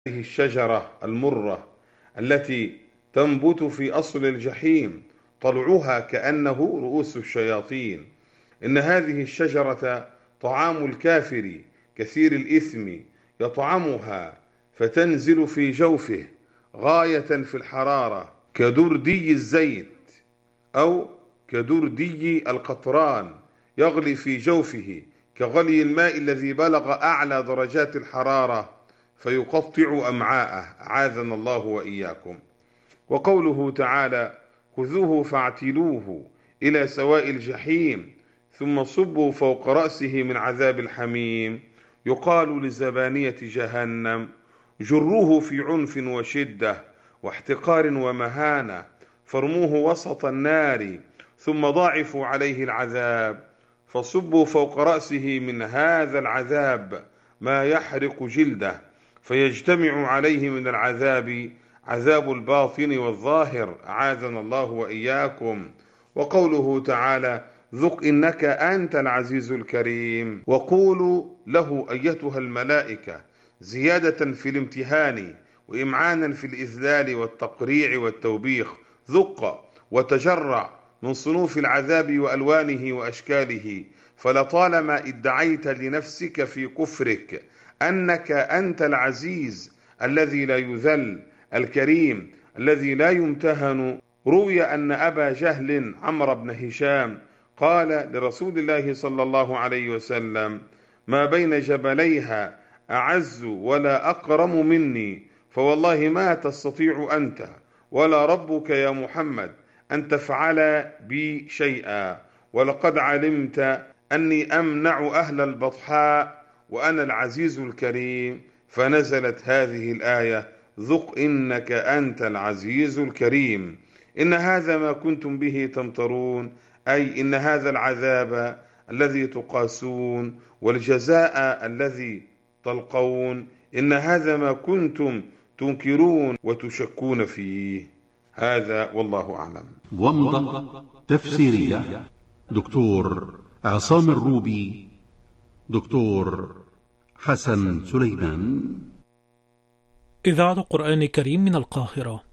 هذه الشجرة المرة التي تنبت في أصل الجحيم طلعها كأنه رؤوس الشياطين. إن هذه الشجرة طعام الكافر كثير الإثم، يطعمها فتنزل في جوفه غاية في الحرارة كدردي الزيت أو كدردي القطران، يغلي في جوفه كغلي الماء الذي بلغ أعلى درجات الحرارة فيقطع أمعاءه، أعاذنا الله وإياكم. وقوله تعالى: خذوه فاعتلوه إلى سواء الجحيم ثم صبوا فوق رأسه من عذاب الحميم، يقال لزبانية جهنم: جروه في عنف وشدة واحتقار ومهانة، فارموه وسط النار ثم ضاعفوا عليه العذاب، فصبوا فوق رأسه من هذا العذاب ما يحرق جلده، فيجتمع عليه من العذاب عذاب الباطن والظاهر، أعاذنا الله وإياكم. وقوله تعالى: ذق إنك أنت العزيز الكريم، وقولوا له أيتها الملائكة زيادة في الامتهان وإمعانا في الإذلال والتقريع والتوبيخ: ذق وتجرع من صنوف العذاب وألوانه وأشكاله، فلطالما ادعيت لنفسك في كفرك أنك أنت العزيز الذي لا يذل، الكريم الذي لا يمتهن. روي أن أبا جهل عمرو بن هشام قال لرسول الله صلى الله عليه وسلم: ما بين جبليها أعز ولا أكرم مني، فوالله ما تستطيع أنت ولا ربك يا محمد أن تفعل بي شيئا، ولقد علمت أني أمنع أهل البطحاء وأنا العزيز الكريم. فنزلت هذه الآية: ذق إنك أنت العزيز الكريم. إن هذا ما كنتم به تمترون، أي إن هذا العذاب الذي تقاسون والجزاء الذي تلقون، إن هذا ما كنتم تنكرون وتشكون فيه. هذا والله أعلم. ومضة تفسيرية دكتور عصام الروبي، دكتور حسن سليمان. إذاعة القرآن الكريم من القاهرة.